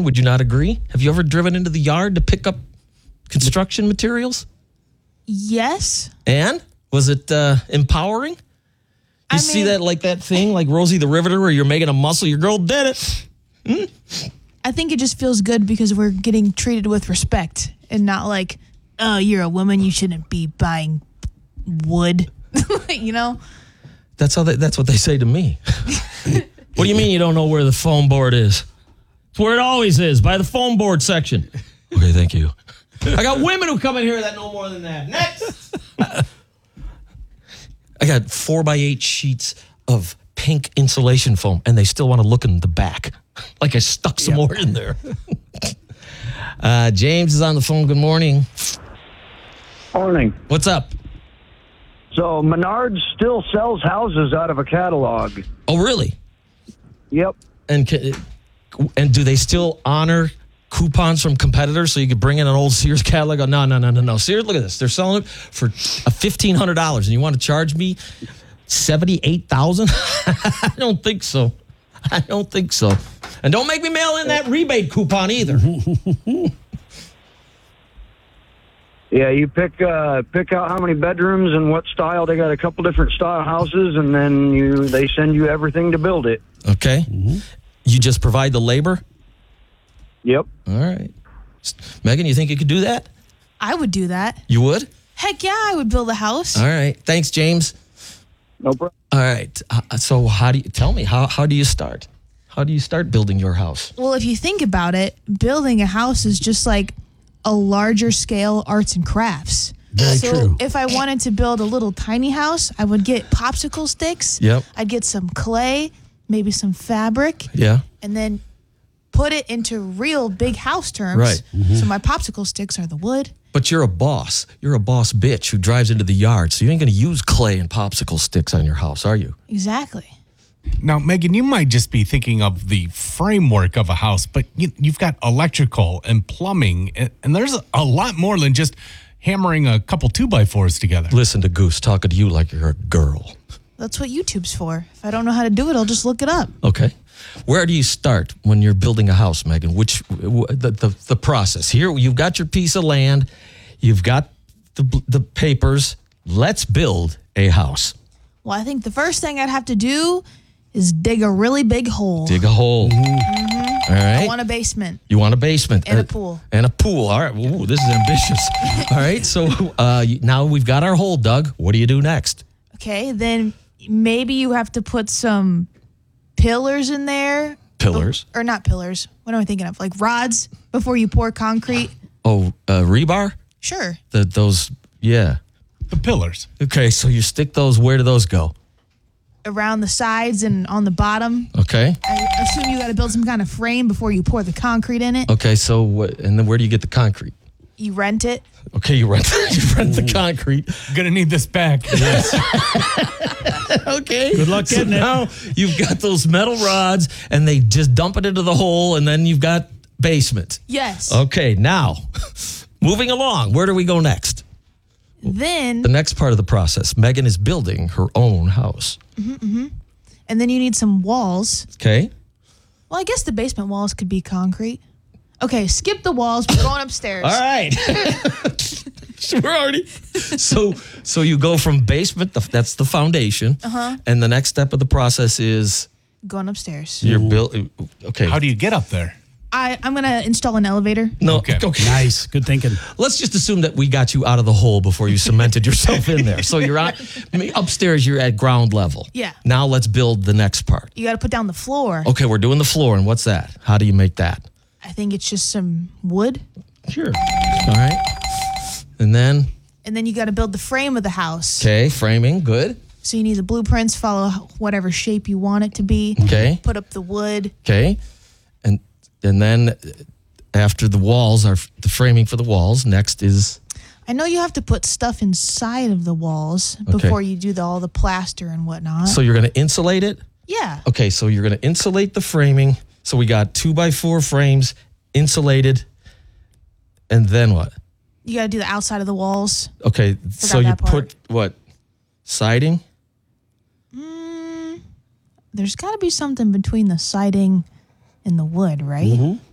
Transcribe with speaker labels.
Speaker 1: Megan, would you not agree? Have you ever driven into the yard to pick up construction materials?
Speaker 2: Yes.
Speaker 1: And was it empowering? You see that like that thing, like Rosie the Riveter, where you're making a muscle? Your girl did it.
Speaker 2: I think it just feels good because we're getting treated with respect and not like, oh, you're a woman, you shouldn't be buying wood. You know?
Speaker 1: That's what they say to me. What do you mean you don't know where the foam board is? It's where it always is, by the foam board section. Okay, thank you. I got women who come in here that know more than that. Next. I got 4x8 sheets of pink insulation foam, and they still want to look in the back. Like I stuck some more in there. James is on the phone. Good morning.
Speaker 3: Morning.
Speaker 1: What's up?
Speaker 3: So Menards still sells houses out of a catalog.
Speaker 1: Oh, really?
Speaker 3: Yep.
Speaker 1: And do they still honor coupons from competitors so you could bring in an old Sears catalog? Oh, no. Sears, look at this. They're selling it for $1,500, and you want to charge me $78,000? I don't think so. And don't make me mail in that rebate coupon either.
Speaker 3: Yeah, you pick out how many bedrooms and what style. They got a couple different style houses, and then they send you everything to build it.
Speaker 1: Okay. Mm-hmm. You just provide the labor?
Speaker 3: Yep.
Speaker 1: All right. Megan, you think you could do that?
Speaker 2: I would do that.
Speaker 1: You would?
Speaker 2: Heck yeah, I would build a house.
Speaker 1: All right. Thanks, James.
Speaker 3: No problem.
Speaker 1: All right. So how do you start? How do you start building your house?
Speaker 2: Well, if you think about it, building a house is just like a larger scale arts and crafts.
Speaker 4: Very true.
Speaker 2: If I wanted to build a little tiny house, I would get popsicle sticks.
Speaker 1: Yep.
Speaker 2: I'd get some clay, maybe some fabric.
Speaker 1: Yeah.
Speaker 2: And then put it into real big house terms.
Speaker 1: Right.
Speaker 4: Mm-hmm.
Speaker 2: So my popsicle sticks are the wood.
Speaker 1: But you're a boss. You're a boss bitch who drives into the yard. So you ain't going to use clay and popsicle sticks on your house, are you?
Speaker 2: Exactly.
Speaker 4: Now, Megan, you might just be thinking of the framework of a house, but you've got electrical and plumbing, and there's a lot more than just hammering a couple 2x4s together.
Speaker 1: Listen to Goose talking to you like you're a girl.
Speaker 2: That's what YouTube's for. If I don't know how to do it, I'll just look it up.
Speaker 1: Okay. Where do you start when you're building a house, Megan? The process? Here, you've got your piece of land. You've got the papers. Let's build a house.
Speaker 2: Well, I think the first thing I'd have to do is dig a really big hole.
Speaker 1: Dig a hole.
Speaker 2: Mm-hmm.
Speaker 1: All right.
Speaker 2: I want a basement.
Speaker 1: You want a basement.
Speaker 2: And a pool.
Speaker 1: And a pool. All right. Ooh, this is ambitious. All right. So now we've got our hole dug. What do you do next?
Speaker 2: Okay. Then maybe you have to put some pillars in there.
Speaker 1: Pillars?
Speaker 2: Or not pillars. What am I thinking of? Like rods before you pour concrete.
Speaker 1: Oh, rebar?
Speaker 2: Sure.
Speaker 1: Yeah.
Speaker 4: The pillars.
Speaker 1: Okay. So you stick those. Where do those go?
Speaker 2: Around the sides and on the bottom.
Speaker 1: Okay.
Speaker 2: I assume you got to build some kind of frame before you pour the concrete in it.
Speaker 1: Okay. So and then where do you get the concrete?
Speaker 2: You rent it.
Speaker 1: Okay, you rent the concrete.
Speaker 4: Gonna need this back. Yes.
Speaker 1: Okay.
Speaker 5: Good luck getting it.
Speaker 1: Now you've got those metal rods, and they just dump it into the hole, and then you've got basement.
Speaker 2: Yes.
Speaker 1: Okay, now moving along, where do we go next?
Speaker 2: Then.
Speaker 1: The next part of the process, Megan is building her own house.
Speaker 2: And then you need some walls.
Speaker 1: Okay.
Speaker 2: Well, I guess the basement walls could be concrete. Okay, skip the walls. We're going upstairs.
Speaker 1: All right. We're already. So you go from basement, that's the foundation.
Speaker 2: Uh-huh.
Speaker 1: And the next step of the process is
Speaker 2: Going upstairs.
Speaker 1: you're built. Okay.
Speaker 4: How do you get up there?
Speaker 2: I'm going to install an elevator.
Speaker 1: No.
Speaker 4: Okay.
Speaker 5: Nice. Good thinking.
Speaker 1: Let's just assume that we got you out of the hole before you cemented yourself in there. So you're upstairs, you're at ground level.
Speaker 2: Yeah.
Speaker 1: Now let's build the next part.
Speaker 2: You got to put down the floor.
Speaker 1: Okay, we're doing the floor. And what's that? How do you make that?
Speaker 2: I think it's just some wood.
Speaker 1: Sure. All right. And then,
Speaker 2: You got to build the frame of the house.
Speaker 1: okay, framing, good.
Speaker 2: So you need the blueprints, follow whatever shape you want it to be.
Speaker 1: Okay.
Speaker 2: Put up the wood.
Speaker 1: Okay. And then after the walls are the framing for the walls, next is
Speaker 2: I know you have to put stuff inside of the walls before you do all the plaster and whatnot.
Speaker 1: so you're going to insulate it?
Speaker 2: Yeah.
Speaker 1: Okay, so you're going to insulate the framing. So we got 2x4 frames insulated. And then what?
Speaker 2: You got to do the outside of the walls.
Speaker 1: Okay, so you
Speaker 2: that part.
Speaker 1: put what? Siding?
Speaker 2: There's got to be something between the siding and the wood, right?